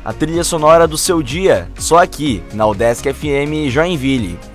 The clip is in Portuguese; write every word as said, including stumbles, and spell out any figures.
a trilha sonora do seu dia, só aqui na Udesc F M Joinville.